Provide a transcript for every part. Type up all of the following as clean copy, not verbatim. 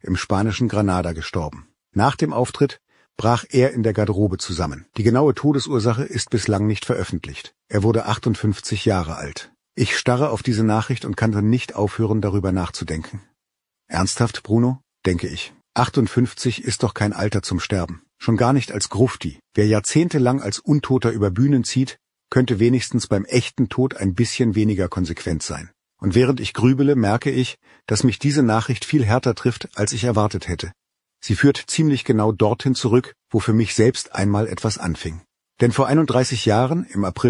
im spanischen Granada gestorben. Nach dem Auftritt brach er in der Garderobe zusammen. Die genaue Todesursache ist bislang nicht veröffentlicht. Er wurde 58 Jahre alt. Ich starre auf diese Nachricht und kann dann nicht aufhören, darüber nachzudenken. Ernsthaft, Bruno? Denke ich. 58 ist doch kein Alter zum Sterben. Schon gar nicht als Grufti. Wer jahrzehntelang als Untoter über Bühnen zieht, könnte wenigstens beim echten Tod ein bisschen weniger konsequent sein. Und während ich grübele, merke ich, dass mich diese Nachricht viel härter trifft, als ich erwartet hätte. Sie führt ziemlich genau dorthin zurück, wo für mich selbst einmal etwas anfing. Denn vor 31 Jahren, im April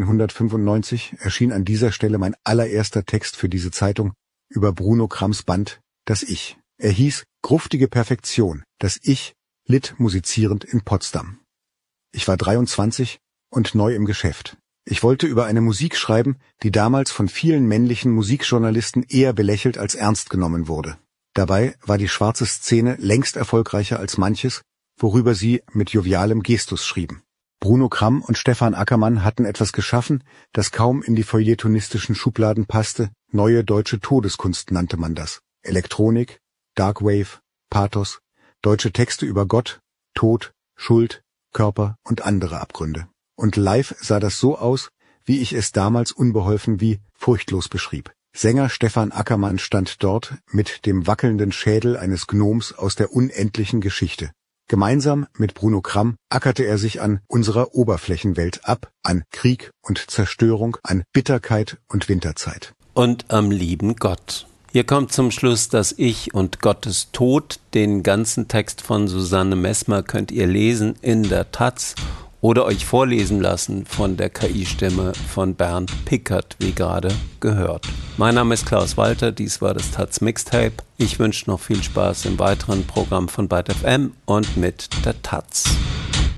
1995, erschien an dieser Stelle mein allererster Text für diese Zeitung über Bruno Kramms Band Das Ich. Er hieß Gruftige Perfektion. Das Ich litt musizierend in Potsdam. Ich war 23 und neu im Geschäft. Ich wollte über eine Musik schreiben, die damals von vielen männlichen Musikjournalisten eher belächelt als ernst genommen wurde. Dabei war die schwarze Szene längst erfolgreicher als manches, worüber sie mit jovialem Gestus schrieben. Bruno Kramm und Stefan Ackermann hatten etwas geschaffen, das kaum in die feuilletonistischen Schubladen passte. Neue deutsche Todeskunst nannte man das. Elektronik, Darkwave, Pathos, deutsche Texte über Gott, Tod, Schuld, Körper und andere Abgründe. Und live sah das so aus, wie ich es damals unbeholfen wie furchtlos beschrieb. Sänger Stefan Ackermann stand dort mit dem wackelnden Schädel eines Gnoms aus der unendlichen Geschichte. Gemeinsam mit Bruno Kramm ackerte er sich an unserer Oberflächenwelt ab, an Krieg und Zerstörung, an Bitterkeit und Winterzeit. Und am lieben Gott. Hier kommt zum Schluss das Ich und Gottes Tod. Den ganzen Text von Susanne Messmer könnt ihr lesen in der Taz oder euch vorlesen lassen von der KI-Stimme von Bernd Pickert, wie gerade gehört. Mein Name ist Klaus Walter, dies war das Taz Mixtape. Ich wünsche noch viel Spaß im weiteren Programm von Byte FM und mit der Taz.